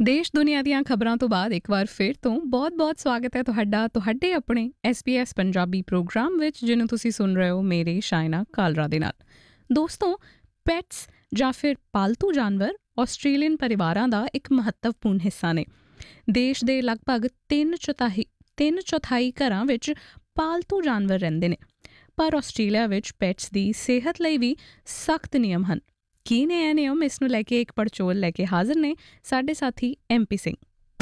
ਦੇਸ਼ ਦੁਨੀਆ ਦੀਆਂ ਖਬਰਾਂ ਤੋਂ ਬਾਅਦ ਇੱਕ ਵਾਰ ਫਿਰ ਤੋਂ ਬਹੁਤ-ਬਹੁਤ ਸਵਾਗਤ ਹੈ ਤੁਹਾਡੇ ਆਪਣੇ SBS ਪੰਜਾਬੀ ਪ੍ਰੋਗਰਾਮ ਵਿੱਚ, ਜਿਹਨੂੰ ਤੁਸੀਂ ਸੁਣ ਰਹੇ ਹੋ ਮੇਰੇ ਸ਼ਾਇਨਾ ਕਾਲਰਾ ਦੇ ਨਾਲ। ਦੋਸਤੋ, ਪੈਟਸ ਜਾਂ ਫਿਰ ਪਾਲਤੂ ਜਾਨਵਰ ਆਸਟ੍ਰੇਲੀਅਨ ਪਰਿਵਾਰਾਂ ਦਾ ਇੱਕ ਮਹੱਤਵਪੂਰਨ ਹਿੱਸਾ ਨੇ। ਦੇਸ਼ ਦੇ ਲਗਭਗ ਤਿੰਨ ਚੌਥਾਈ ਘਰਾਂ ਵਿੱਚ ਪਾਲਤੂ ਜਾਨਵਰ ਰਹਿੰਦੇ ਨੇ, ਪਰ ਆਸਟ੍ਰੇਲੀਆ ਵਿੱਚ ਪੈਟਸ ਦੀ ਸਿਹਤ ਲਈ ਵੀ ਸਖਤ ਨਿਯਮ ਹਨ। ਕੀ ਨੇ ਇਹ ਨਿਯਮ? ਇਸ ਨੂੰ ਲੈ ਕੇ ਇੱਕ ਪੜਚੋਲ ਲੈ ਕੇ ਹਾਜ਼ਰ ਨੇ ਸਾਡੇ ਸਾਥੀ MP ਸਿੰਘ।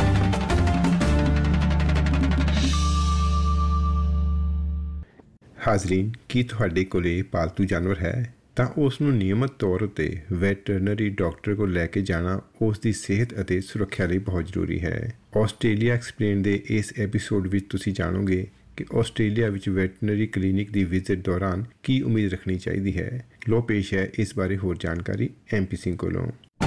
ਹਾਜ਼ਰੀਨ, ਕੀ ਤੁਹਾਡੇ ਕੋਲੇ ਪਾਲਤੂ ਜਾਨਵਰ ਹੈ ਤਾਂ ਉਸ ਨੂੰ ਨਿਯਮਤ ਤੌਰ ਉੱਤੇ ਵੈਟਰਨਰੀ ਡਾਕਟਰ ਕੋਲ ਲੈ ਕੇ ਜਾਣਾ ਉਸ ਦੀ ਸਿਹਤ ਅਤੇ ਸੁਰੱਖਿਆ ਲਈ ਬਹੁਤ ਜ਼ਰੂਰੀ ਹੈ। ਆਸਟ੍ਰੇਲੀਆ ਐਕਸਪਲੇਨ ਦੇ ਇਸ ਐਪੀਸੋਡ ਵਿੱਚ ਤੁਸੀਂ ਜਾਣੋਗੇ ਕਿ ਆਸਟ੍ਰੇਲੀਆ ਵਿੱਚ ਵੈਟਰਨਰੀ ਕਲੀਨਿਕ ਦੀ ਵਿਜ਼ਿਟ ਦੌਰਾਨ ਕੀ ਉਮੀਦ ਰੱਖਣੀ ਚਾਹੀਦੀ ਹੈ। ਲੋ ਪੇਸ਼ ਹੈ ਇਸ ਬਾਰੇ ਹੋਰ ਜਾਣਕਾਰੀ MP ਸਿੰਘ ਕੋਲੋਂ।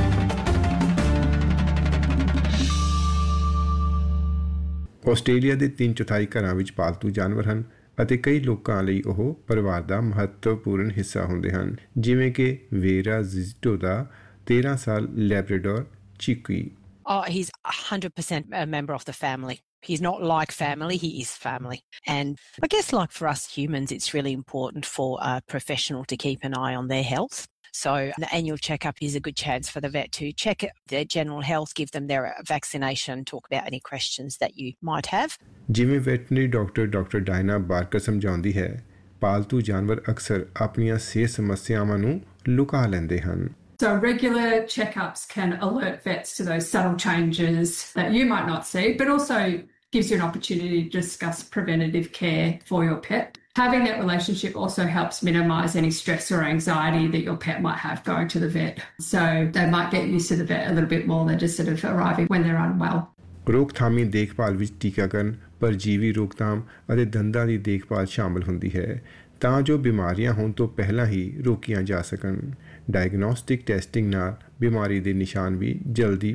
ਆਸਟ੍ਰੇਲੀਆ ਦੇ 3/4 ਘਰਾਂ ਵਿੱਚ ਪਾਲਤੂ ਜਾਨਵਰ ਹਨ ਅਤੇ ਕਈ ਲੋਕਾਂ ਲਈ ਉਹ ਪਰਿਵਾਰ ਦਾ ਮਹੱਤਵਪੂਰਨ ਹਿੱਸਾ ਹੁੰਦੇ ਹਨ, ਜਿਵੇਂ ਕਿ ਵੇਰਾ ਜ਼ਿਜ਼ਟੋ ਦਾ 13 ਸਾਲ Labrador cheeky. He's 100% a member of the family. He's not like family, he is family. And I guess like for us humans, it's really important for a professional to keep an eye on their health. So the annual checkup is a good chance for the vet to check their general health, give them their vaccination, talk about any questions that you might have. ਜਿਵੇਂ veterinary doctor Diana ਬਾਰਕਰ ਸਮਝਾਉਂਦੀ ਹੈ, ਪਾਲਤੂ ਜਾਨਵਰ ਅਕਸਰ ਆਪਣੀਆਂ ਸਿਹਤ ਸਮੱਸਿਆਵਾਂ ਨੂੰ ਲੁਕਾ ਲੈਂਦੇ ਹਨ। So regular checkups can alert vets to those subtle changes that you might not see, but also gives you an opportunity to discuss preventative care for your pet. Having that relationship also helps minimise any stress or anxiety that your pet might have going to the vet. So they might get used to the vet a little bit more than just sort of arriving when they're unwell. ਰੋਕਥਾਮੀ ਦੇਖਭਾਲ ਵਿੱਚ ਟੀਕਾਕਰਨ, ਪਰਜੀਵੀ ਰੋਕਥਾਮ ਅਤੇ ਦੰਦਾਂ ਦੀ ਦੇਖਭਾਲ ਸ਼ਾਮਲ ਹੁੰਦੀ ਹੈ ਤਾਂ ਜੋ ਬਿਮਾਰੀਆਂ ਹੋਣ ਤੋਂ ਪਹਿਲਾਂ ਹੀ ਰੋਕੀਆਂ ਜਾ ਸਕਣ। ਡਾਇਗਨੋਸਟਿਕ ਟੈਸਟਿੰਗ ਨਾਲ ਬਿਮਾਰੀ ਦੇ ਨਿਸ਼ਾਨ ਵੀ ਜਲਦੀ